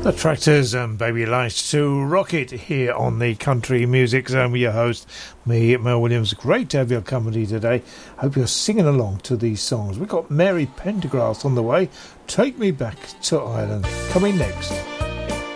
The Tractors and Baby Lights to rock it here on the Country Music Zone with your host, me, Mel Williams. Great to have your company today. Hope you're singing along to these songs. We've got Mary Pendergrass on the way. Take Me Back to Ireland coming next.